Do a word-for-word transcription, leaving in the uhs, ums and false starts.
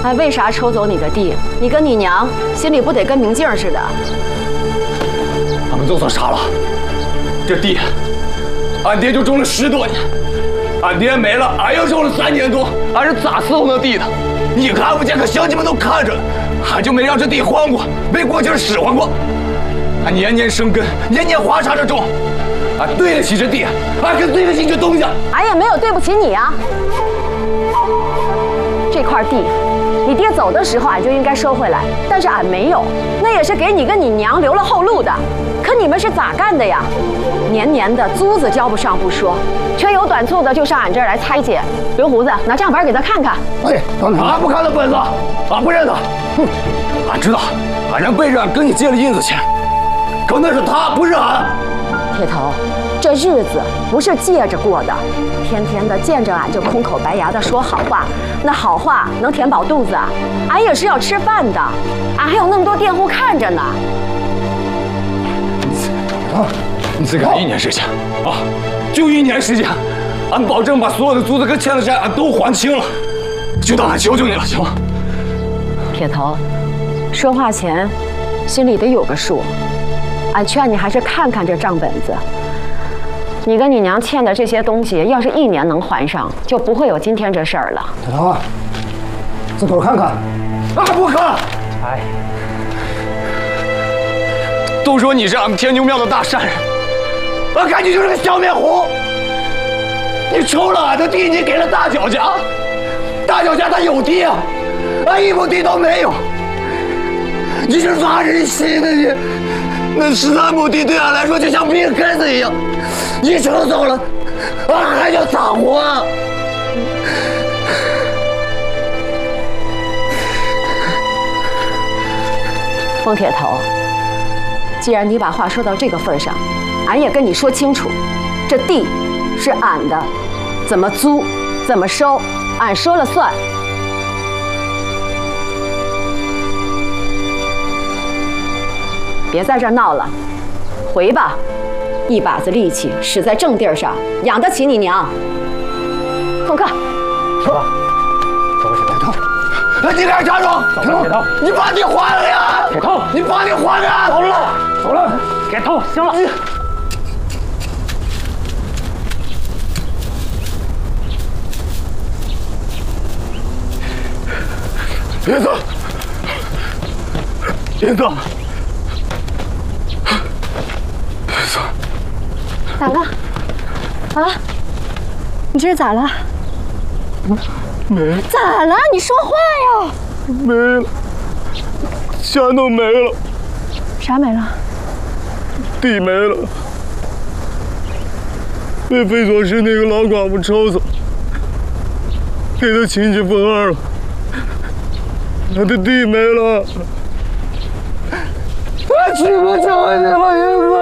哎，为啥抽走你的地？你跟你娘心里不得跟明镜似的？ 俺们都算傻了，这地，俺爹就种了十多年，俺爹没了，俺又种了三年多，俺是咋伺候那地的？你看不见，可乡亲们都看着了，俺就没让这地荒过，没过劲儿使唤过。俺年年生根，年年花插着种，俺对得起这地，俺可对得起这东家。 俺也没有对不起你啊。这块地，你爹走的时候俺就应该收回来，但是俺没有，那也是给你跟你娘留了后路的。可你们是咋干的呀？年年的租子交不上不说，缺有短处的就上俺这儿来拆迁。刘胡子，拿账本给他看看。 哎，俺不看那本子，俺不认他。哼，俺知道，俺让背着俺跟你借了银子钱，可那是他，不是俺。 铁头，这日子不是借着过的，天天的见着俺就空口白牙的说好话，那好话能填饱肚子啊？俺也是要吃饭的，俺还有那么多佃户看着呢。 啊，你再干一年时间啊，就一年时间，俺保证把所有的租子跟欠的债俺都还清了，就当俺求求你了，行吗？ 铁头，说话前心里得有个数，俺劝你还是看看这账本子。你跟你娘欠的这些东西，要是一年能还上，就不会有今天这事儿了。 铁头啊，自个儿看看。 俺不看。哎。都说你是俺们天牛庙的大善人，俺看你就是个笑面虎。你抽了俺的地，你给了大脚家，大脚家他有地啊，俺一亩地都没有。你是发人心的你，那十三亩地对俺来说就像病根子一样，你抽走了，俺还要咋活啊？ 疯铁头。既然你把话说到这个份上，俺也跟你说清楚，这地是俺的，怎么租，怎么收，俺说了算。别在这儿闹了，回吧，一把子力气使在正地儿上，养得起你娘。送客。 走吧，走吧，铁头。 你敢插手？ 走了，铁头。 你把地还了呀！ 铁头， 你把地还了！ 走了，走了，铁头，行了。 银子，银子，银子， 咋了？啊？你这是咋了？ 没了。 咋了？你说话呀！ 没了，钱都没了。 啥没了？ 地没了，被非所市那个老寡妇抽走，给他亲戚分二了。他的地没了，他娶不着你了，银子。